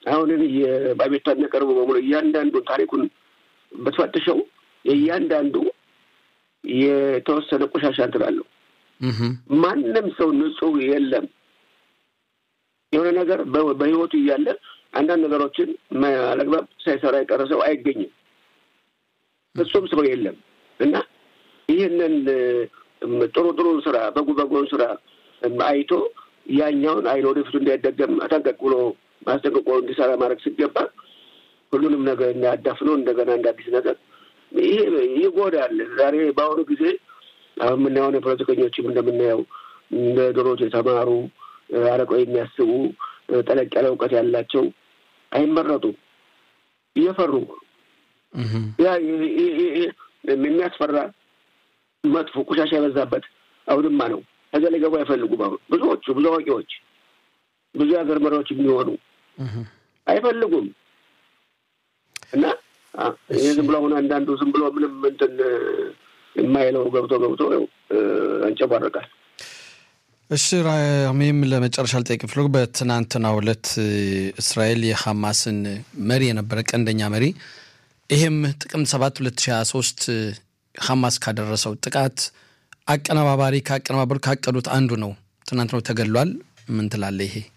አሁን የባቤታ የሚቀርቡ በሙሉ እያንዳንዱ ታሪኩን በተፈተሸው እያንዳንዱ የተወሰነ ቆሻሻ እንትላለው ማንንም ሰው ንጹህ የለም የሆነ ነገር በህይወቱ እያለ አንዳንድ ነገሮችን ማለግባብ ሳይሰራ ይቀርሰው አይገኝም እሱም ሰው የለም እና ይሄንን ጥሩ ስራ በጉበጎን ስራ አይቶ ያኛውን አይሎ ወደፊት እንዳይደገም አታቀቁሎ ማስተቀቆ እንዲሰራ ማድረግ ሲገባ ሁሉንም ነገር እንዳዳፍነው እንደገና እንዳዲስ ነገር ይሄ ይጎዳል ዛሬ ባወሩ ጊዜ አሁን ምን ያው ፖለቲከኞችም እንደምናየው እንደድሮት የተማሩ አረቀው የሚያስቡ ጠለቅ ያለ ዕውቀት ያላቸው አይመረጡ እየፈሩ ያ የሚያስፈራ መጥፎ ቆሻሻ የበዛበት አውድማ ነው ከዛ ላይ ገባ አይፈልጉም ብዙ አዋቂዎች ብዙ ሀገር መሪዎች የሚሆኑ አይፈልጉም እና ዝም ብሎ አንዳንዱ ዝም ብሎ ምንም እንትን የማይለው ገብቶ አንጨባረቃል እሺ ራሜም ለመጨረሻ ልጠይቅ ፍሎግ በትናንትናው ዕለት እስራኤል የሐማስን መሪ የነበረ ቀንደኛ መሪ ይሄም ጥቅምት 7 2023 ሐማስ ካደረሰው ጥቃት አቀናባባሪ ካቀዱት አንዱ ነው ትናንትናው ተገሏል ምን ትላለህ ይሄ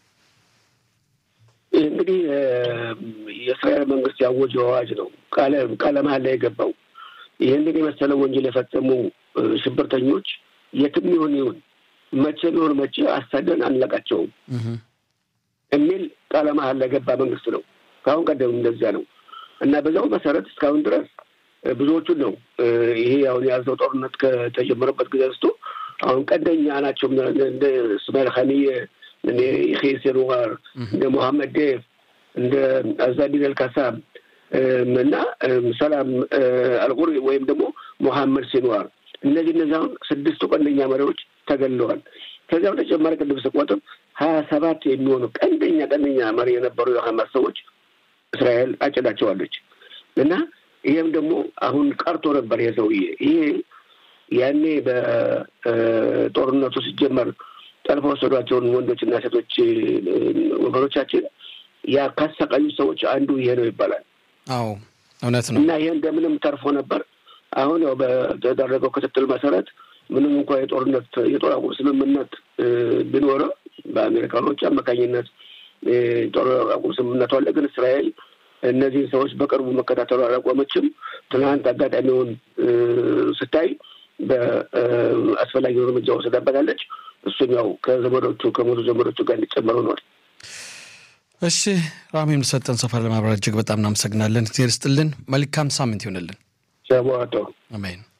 እንግዲህ የእስራኤል መንግስት ያወጀው አዋጅ ነው ቃለ መሃላ ላይ የገባው ይሄንን የመሰለ ወንጀል የፈጸሙ ሽብርተኞች የትም ይሁን መቼ አስተዳደን አንለቃቸውም የሚል ቃለ መሃላ ገባ መንግስት ነው ካሁን ቀደም እንደዚያ ነው እና በዛው መሰረት እስካሁን ድረስ ብዙዎቹ ነው ይሄ ያው ያዘው ጦርነት ከተጀመረበት ጊዜ አንስቶ አሁን ቀደኛ ናቸው እንደ እስማኤል ኻኒየ እንደ ኺሴሩዋር እንደ መሐመድ ደፍ እንደ አዛዲን አልካሳም እና ሰላም አልጉሪ ወይም ደግሞ መሐመድ ሲንዋር እነዚህ አሁን 6 ቀንደኛ መሪዎች ተገለዋል ከዛው ተጨማሪ ቅድም ስቆጥም 27 የሚሆኑ ቀንደኛ መሪ የነበሩ የሐማስ ሰዎች እስራኤል አጭዳቸዋለች እና ይሄም ደግሞ አሁን ቀርቶ ነበር የሰውዬ ይሄ ያኔ በጦርነቱ ሲጀመር ጠልፈው ወሰዷቸውን ወንዶችና ሴቶች ወገኖቻችን ያ ካሰቃዩ ሰዎች አንዱ ይሄ ነው ይባላል አዎ እውነት ነው እና ይሄ እንደምንም ተርፎ ነበር አሁን ያው በተደረገው ክትትል መሰረት ምንም እንኳን የጦር አቁም ስምምነት ቢኖረው በአሜሪካኖች አማካኝነት ጦር አቁም ስምምነቱ አለ ግን እስራኤል እነዚህ ሰዎች በቅርቡ መከታተሉ አላቆመችም ትናንት አጋጣሚውን ስታይ በአስፈላጊው እርምጃ ወስዳበታለች እሱም ያው ከሞቱ ዘመዶቹ ጋር እንዲጨመሩ ነው እሺ ራሜም ሰጠን ሰፈር ለማብራራት እጅግ በጣም እናመሰግናለን እግዚአብሔር ይስጥልን መልካም ሳምንት ይሁንልን ሻባቶ አሜን